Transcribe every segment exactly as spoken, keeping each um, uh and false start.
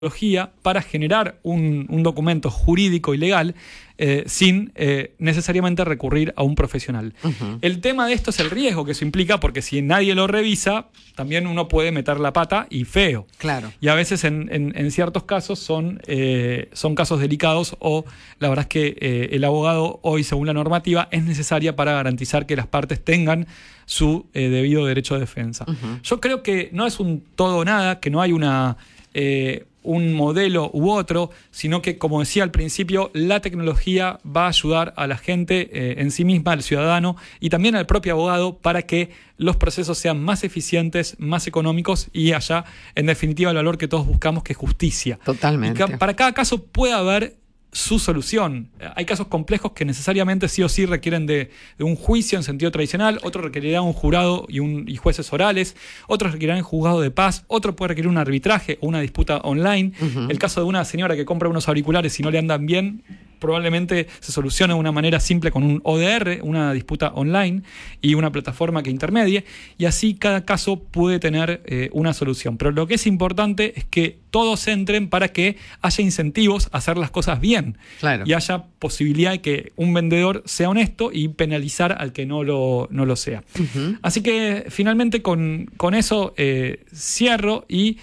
para generar un, un documento jurídico y legal eh, sin eh, necesariamente recurrir a un profesional. Uh-huh. El tema de esto es el riesgo que eso implica, porque si nadie lo revisa, también uno puede meter la pata y feo. Claro. Y a veces en, en, en ciertos casos son, eh, son casos delicados, o la verdad es que eh, el abogado hoy, según la normativa, es necesaria para garantizar que las partes tengan su eh, debido derecho de defensa. Uh-huh. Yo creo que no es un todo o nada, que no hay una... Eh, un modelo u otro, sino que, como decía al principio, la tecnología va a ayudar a la gente eh, en sí misma, al ciudadano y también al propio abogado, para que los procesos sean más eficientes, más económicos y haya, en definitiva, el valor que todos buscamos, que es justicia. Totalmente. Y que para cada caso puede haber su solución. Hay casos complejos que necesariamente sí o sí requieren de, de un juicio en sentido tradicional, otro requerirá un jurado y, un, y jueces orales, otros requerirán un juzgado de paz, otro puede requerir un arbitraje o una disputa online. Uh-huh. El caso de una señora que compra unos auriculares y no le andan bien, probablemente se solucione de una manera simple con un O D R, una disputa online, y una plataforma que intermedie, y así cada caso puede tener eh, una solución. Pero lo que es importante es que todos entren para que haya incentivos a hacer las cosas bien. Claro. Y haya posibilidad de que un vendedor sea honesto y penalizar al que no lo, no lo sea. Uh-huh. Así que finalmente con, con eso eh, cierro y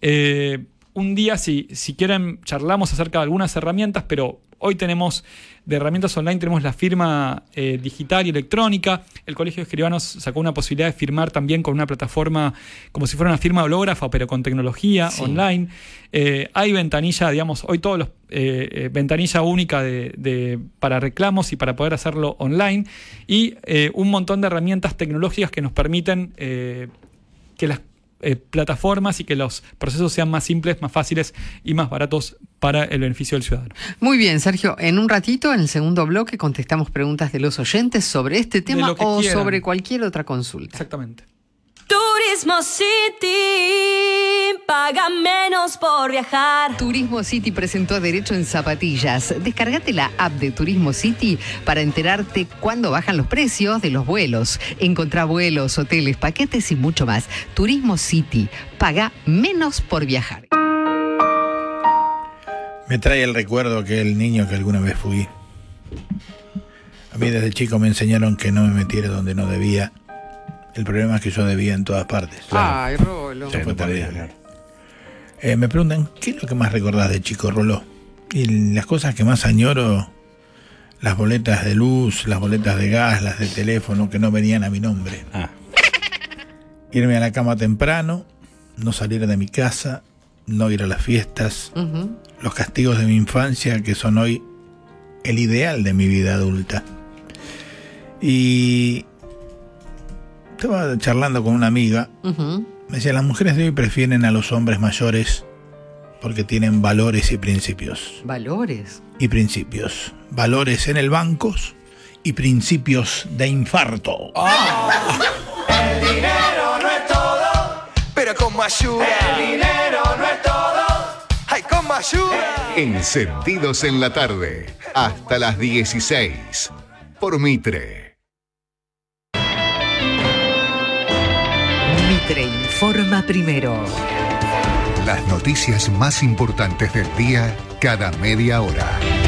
eh, un día, si, si quieren, charlamos acerca de algunas herramientas, pero hoy tenemos, de herramientas online, tenemos la firma eh, digital y electrónica. El Colegio de Escribanos sacó una posibilidad de firmar también con una plataforma como si fuera una firma hológrafa, pero con tecnología, sí, online. Eh, hay ventanilla, digamos, hoy todos los eh, eh, ventanilla única de, de, para reclamos y para poder hacerlo online. Y eh, un montón de herramientas tecnológicas que nos permiten eh, que las Eh, plataformas y que los procesos sean más simples, más fáciles y más baratos para el beneficio del ciudadano. Muy bien, Sergio. En un ratito, en el segundo bloque, contestamos preguntas de los oyentes sobre este tema o quieran, sobre cualquier otra consulta. Exactamente. Turismo City, paga menos por viajar. Turismo City presentó Derecho en Zapatillas. Descargate la app de Turismo City para enterarte cuándo bajan los precios de los vuelos. Encontrá vuelos, hoteles, paquetes y mucho más. Turismo City, paga menos por viajar. Me trae el recuerdo aquel niño que alguna vez fui. A mí desde chico me enseñaron que no me metiera donde no debía. El problema es que yo debía en todas partes. Claro. Ay, Rolo. Eso fue terrible. Eh, me preguntan, ¿qué es lo que más recordás de chico, Rolo? Y las cosas que más añoro, las boletas de luz, las boletas de gas, las de teléfono que no venían a mi nombre. Ah. Irme a la cama temprano, no salir de mi casa, no ir a las fiestas, uh-huh. Los castigos de mi infancia que son hoy el ideal de mi vida adulta. Y estaba charlando con una amiga, uh-huh. Me decía, las mujeres de hoy prefieren a los hombres mayores porque tienen valores y principios. ¿Valores? Y principios. Valores en el banco y principios de infarto. Oh. El dinero no es todo, pero con ayuda. El dinero no es todo, hay con ayuda. Encendidos en la tarde, hasta las dieciséis, por Mitre. Mitre informa primero. Las noticias más importantes del día cada media hora.